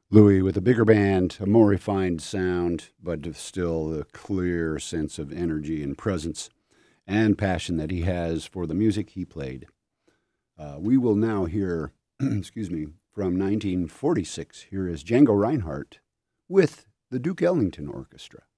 Louis with a bigger band, a more refined sound, but still a clear sense of energy and presence and passion that he has for the music he played. We will now hear, excuse me, from 1946. Here is Django Reinhardt with the Duke Ellington Orchestra.